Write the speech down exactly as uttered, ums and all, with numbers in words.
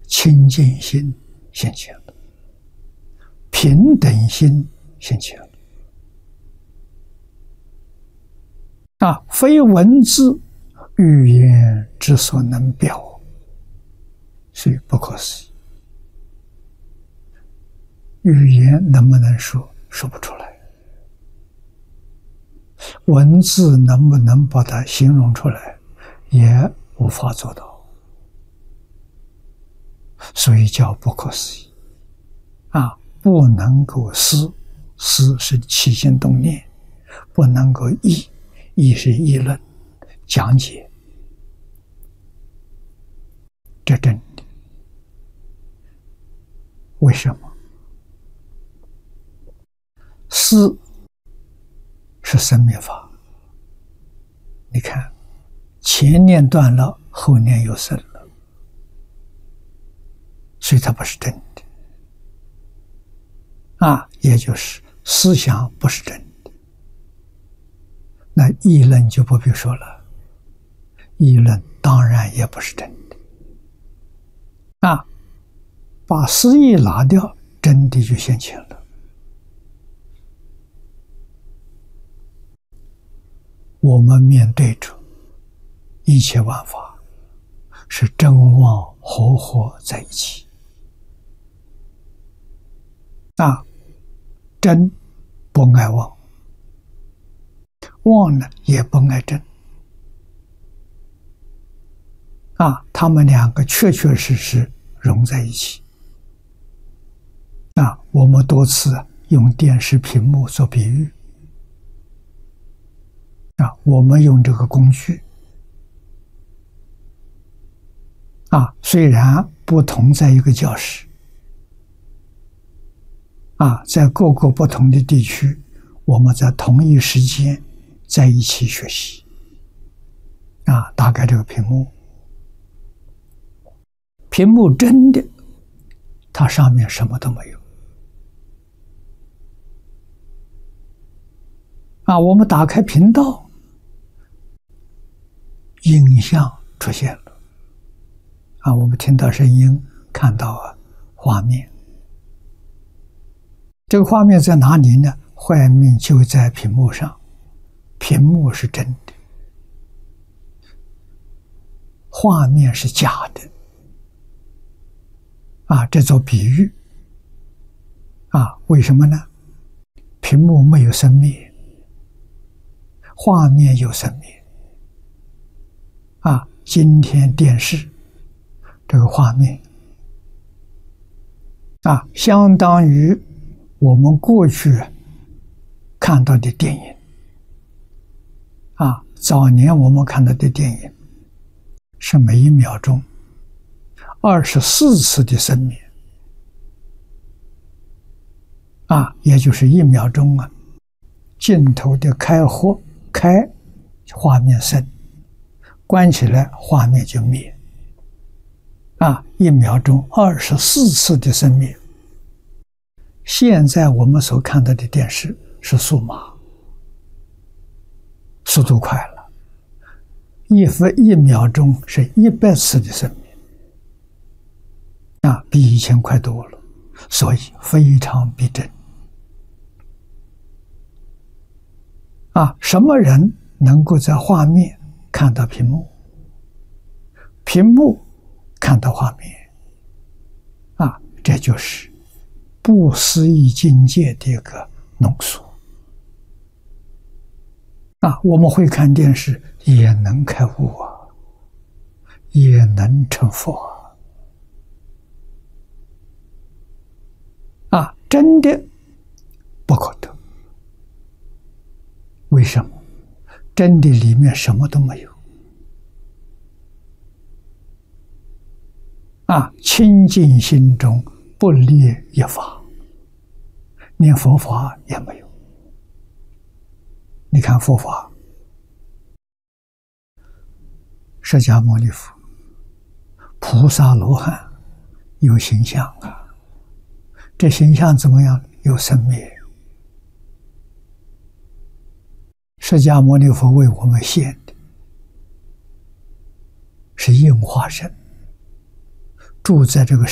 清净心现前了，平等心现前了。啊，非文字语言之所能表，所以不可思议。语言能不能说？说不出来。文字能不能把它形容出来？也无法做到。所以叫不可思议。啊，不能够思，思是起心动念，不能够议，议是议论、讲解。这真的。为什么？思是生灭法。你看，前念断了，后念又生了，所以它不是真的。啊，也就是思想不是真的。那议论就不必说了，议论当然也不是真的。啊，把思意拿掉，真的就现前了。我们面对着一切万法，是真妄合合在一起。啊，真不爱妄，妄呢也不爱真。啊，他们两个确确实实融在一起。啊，我们多次用电视屏幕做比喻。啊，我们用这个工具，啊，虽然不同在一个教室，啊，在各个不同的地区，我们在同一时间在一起学习。啊，打开这个屏幕，屏幕真的，它上面什么都没有。啊，我们打开频道，影像出现了。啊，我们听到声音，看到啊画面。这个画面在哪里呢？画面就在屏幕上，屏幕是真的，画面是假的。啊，这做比喻。啊，为什么呢？屏幕没有生灭，画面有生灭。啊，今天电视这个画面，啊，相当于我们过去看到的电影。啊，早年我们看到的电影是每一秒钟二十四次的生灭。啊，也就是一秒钟啊，镜头的开合开，画面生。关起来，画面就灭。啊，一秒钟二十四次的生灭。现在我们所看到的电视是数码，速度快了，一分一秒钟是一百次的生灭。啊，比以前快多了，所以非常逼真。啊，什么人能够在画面看到屏幕，屏幕看到画面？啊，这就是不思议境界的一个浓缩。啊，我们会看电视，也能开悟啊，也能成佛啊！啊，真的不可得。为什么？真的里面什么都没有。啊，清净心中不列一法，连佛法也没有。你看佛法，释迦牟尼佛、菩萨罗汉有形象啊，这形象怎么样？有生灭。释迦牟尼佛为我们现的是应化身， 住在这个